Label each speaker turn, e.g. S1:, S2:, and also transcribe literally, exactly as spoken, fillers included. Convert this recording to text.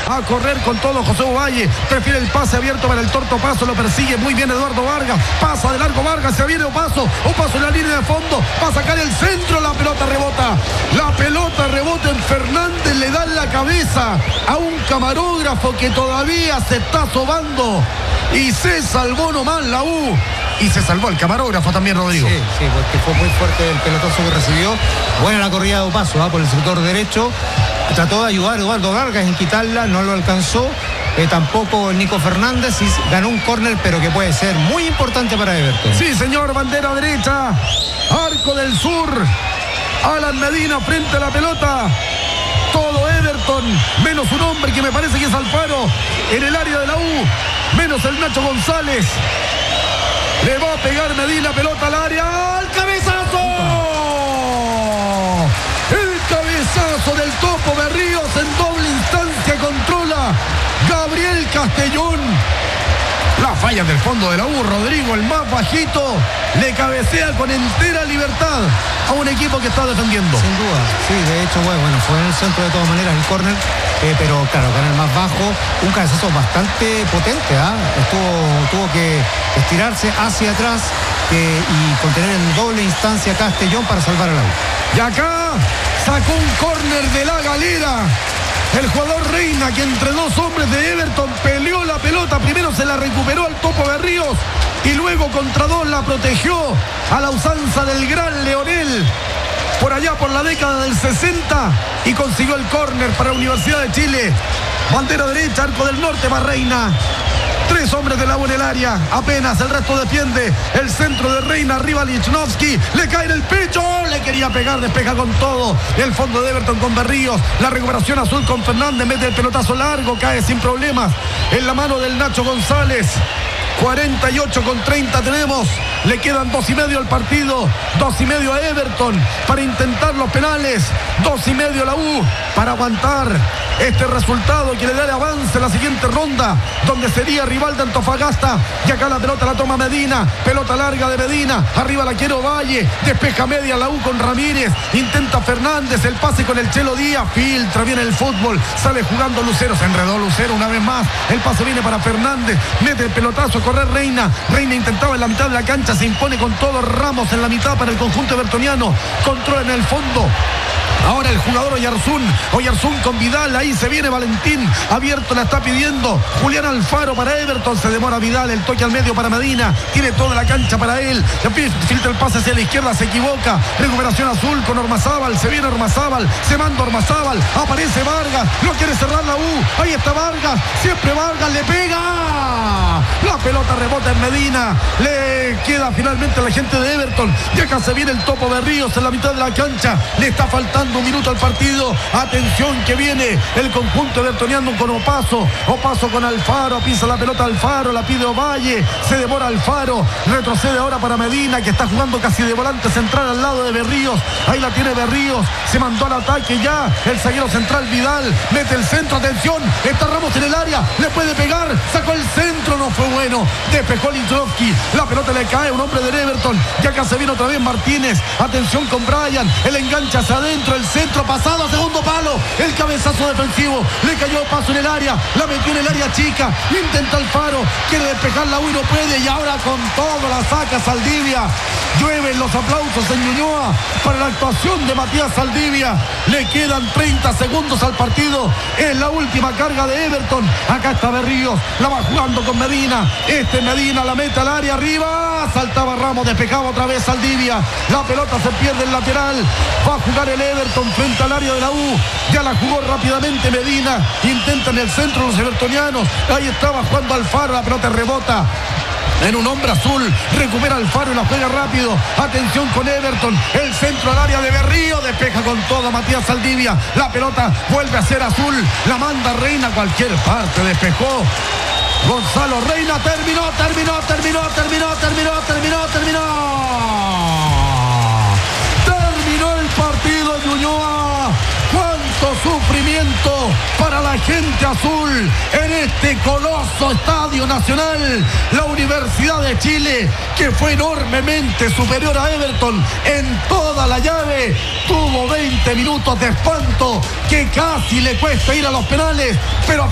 S1: a correr con todo José Ovalle, prefiere el pase abierto para el Torto Opaso, lo persigue muy bien Eduardo Vargas, pasa de largo Vargas, se viene Opaso, Opaso en la línea de fondo, va a sacar el centro, la pelota rebota, la pelota rebota en Fernández, le da en la cabeza a un camarógrafo que todavía se está sobando y se salvó nomás la U. Y se salvó el camarógrafo también, Rodrigo.
S2: Sí, sí, porque fue muy fuerte el pelotazo que recibió. Buena la corrida de Opaso, ¿eh? Por el sector derecho. Trató de ayudar a Eduardo Vargas en quitarla, no lo alcanzó. Eh, tampoco Nico Fernández, y ganó un córner, pero que puede ser muy importante para Everton.
S1: Sí, señor, bandera derecha, Arco del Sur, Alan Medina frente a la pelota. Todo Everton, menos un hombre que me parece que es Alfaro en el área de la U, menos el Nacho González. Le va a pegar Medina, pelota al área, ¡al cabezazo! El cabezazo del Topo Berríos en doble instancia, controla Gabriel Castellón. La falla del fondo de la U, Rodrigo, el más bajito, le cabecea con entera libertad a un equipo que está defendiendo.
S2: Sin duda, sí, de hecho, bueno, bueno fue en el centro de todas maneras el córner, eh, pero claro, con el más bajo, un cabezazo bastante potente, ¿ah? ¿eh? Estuvo, tuvo que estirarse hacia atrás eh, y contener en doble instancia a Castellón para salvar a la U.
S1: Y acá sacó un córner de la galera el jugador Reina, que entre dos hombres de Everton peleó la pelota. Primero se la recuperó al Topo Berríos y luego contra dos la protegió a la usanza del gran Leonel por allá por la década del sesenta y consiguió el córner para la Universidad de Chile. Bandera derecha, Arco del Norte, va Reina. Tres hombres de la U en el área, apenas el resto defiende. El centro de Reina, arriba Lichnowsky, le cae en el pecho, le quería pegar, despeja con todo. El fondo de Everton con Berríos, la recuperación azul con Fernández, mete el pelotazo largo, cae sin problemas en la mano del Nacho González. cuarenta y ocho con treinta tenemos, le quedan dos y medio al partido, dos y medio a Everton para intentar los penales, dos y medio a la U para aguantar este resultado que le da el avance a la siguiente ronda, donde sería rival de Antofagasta. Y acá la pelota la toma Medina, pelota larga de Medina, arriba la quiere Ovalle, despeja media la U con Ramírez, intenta Fernández, el pase con el Chelo Díaz, filtra bien el fútbol, sale jugando Lucero, se enredó Lucero una vez más, el pase viene para Fernández, mete el pelotazo, correr Reina, Reina intentaba en la mitad de la cancha, se impone con todo Ramos en la mitad para el conjunto evertoniano, controla en el fondo. Ahora el jugador Oyarzún, Oyarzún con Vidal, ahí se viene Valentín, abierto la está pidiendo Julián Alfaro para Everton, se demora Vidal, el toque al medio para Medina, tiene toda la cancha para él, filtra el pase hacia la izquierda, se equivoca, recuperación azul con Ormazábal, se viene Ormazábal, se manda Ormazábal, aparece Vargas, lo quiere cerrar la U, ahí está Vargas, siempre Vargas, le pega, la pelota rebota en Medina, le queda finalmente a la gente de Everton, y acá se viene el Topo Berríos en la mitad de la cancha, le está faltando un minuto al partido, atención que viene el conjunto evertoniano con Opaso, Opaso con Alfaro, pisa la pelota Alfaro, la pide Ovalle, se demora Alfaro, retrocede ahora para Medina, que está jugando casi de volante central al lado de Berríos, ahí la tiene Berríos, se mandó al ataque ya, el zaguero central Vidal, mete el centro, atención, está Ramos en el área, le puede pegar, sacó el centro, no fue bueno, despejó Lichowski, la pelota le cae a un hombre del Everton, y acá se viene otra vez Martínez, atención con Brian, el engancha hacia adentro, el centro pasado a segundo palo, el cabezazo defensivo, le cayó Paso en el área, la metió en el área chica, intenta Alfaro, quiere despejar la U y no puede, y ahora con todo la saca Saldivia, llueven los aplausos en Ñuñoa para la actuación de Matías Saldivia, le quedan treinta segundos al partido, es la última carga de Everton, acá está Berríos, la va jugando con Medina, este Medina la mete al área arriba, saltaba Ramos, despejaba otra vez Saldivia, la pelota se pierde en lateral, va a jugar el Everton frente al área de la U, ya la jugó rápidamente Medina, intenta en el centro los evertonianos, ahí estaba jugando Alfaro, la pelota rebota en un hombre azul, recupera Alfaro y la juega rápido, atención con Everton, el centro al área de Berrío, despeja con todo Matías Saldivia, la pelota vuelve a ser azul, la manda Reina a cualquier parte, despejó Gonzalo Reina, terminó, terminó, terminó, terminó, terminó, terminó, terminó, terminó el partido en Ñuñoa. Cuánto sufrimiento para la gente azul en este coloso Estadio Nacional. La Universidad de Chile, que fue enormemente superior a Everton en toda la llave, tuvo veinte minutos de espanto que casi le cuesta ir a los penales, pero